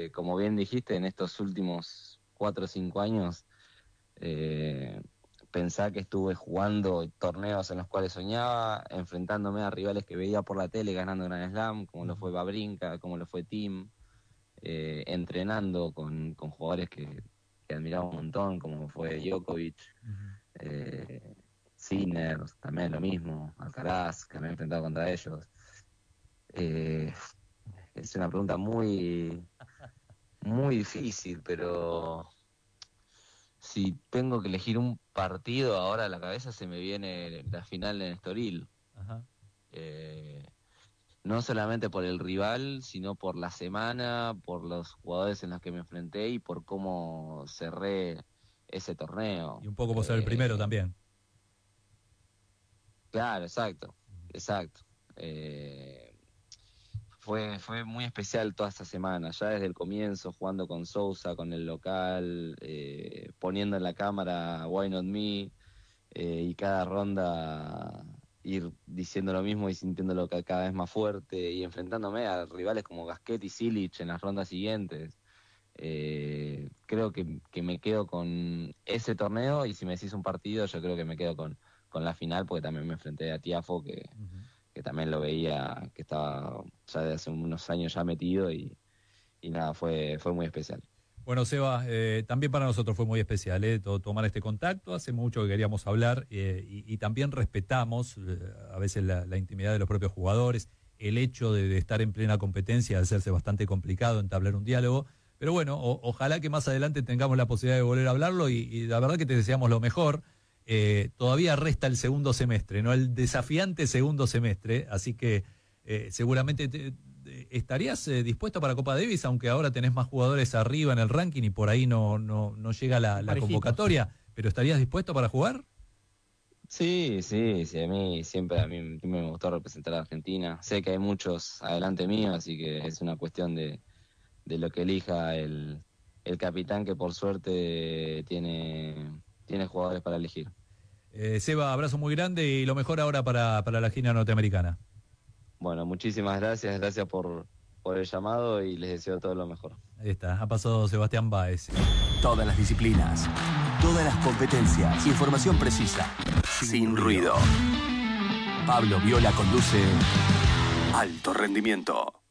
como bien dijiste, en estos últimos 4 o 5 años, pensá que estuve jugando torneos en los cuales soñaba, enfrentándome a rivales que veía por la tele, ganando Grand Slam, como lo fue Wawrinka, como lo fue Thiem, entrenando con jugadores que admiraba un montón, como fue Djokovic, Sinner, también lo mismo, Alcaraz, que me he enfrentado contra ellos. Es una pregunta muy, muy difícil, pero si tengo que elegir un partido ahora a la cabeza, se me viene la final en Estoril. Ajá. No solamente por el rival, sino por la semana, por los jugadores en los que me enfrenté y por cómo cerré ese torneo. Y un poco por ser el primero también. Claro, exacto. Fue muy especial toda esta semana, ya desde el comienzo, jugando con Sousa, con el local, poniendo en la cámara Why Not Me, y cada ronda ir diciendo lo mismo y sintiéndolo cada vez más fuerte, y enfrentándome a rivales como Gasquet y Cilic en las rondas siguientes. Creo que me quedo con ese torneo, y si me decís un partido, yo creo que me quedo con la final, porque también me enfrenté a Tiafoe, que también lo veía, que estaba ya de hace unos años ya metido, y nada, fue muy especial. Bueno, Seba, también para nosotros fue muy especial tomar este contacto. Hace mucho que queríamos hablar, y también respetamos a veces la intimidad de los propios jugadores, el hecho de estar en plena competencia, de hacerse bastante complicado entablar un diálogo. Pero bueno, ojalá que más adelante tengamos la posibilidad de volver a hablarlo, y la verdad que te deseamos lo mejor. Todavía resta el segundo semestre, ¿no? El desafiante segundo semestre, así que seguramente estarías dispuesto para Copa Davis, aunque ahora tenés más jugadores arriba en el ranking y por ahí no llega la convocatoria, pero ¿estarías dispuesto para jugar? Sí, a mí siempre me gustó representar a Argentina. Sé que hay muchos adelante mío, así que es una cuestión de lo que elija el capitán, que por suerte tiene jugadores para elegir. Seba, abrazo muy grande y lo mejor ahora para la esquina norteamericana. Bueno, muchísimas gracias por el llamado, y les deseo todo lo mejor. Ahí está, ha pasado Sebastián Báez. Todas las disciplinas, todas las competencias, información precisa, sin ruido. Pablo Viola conduce Alto Rendimiento.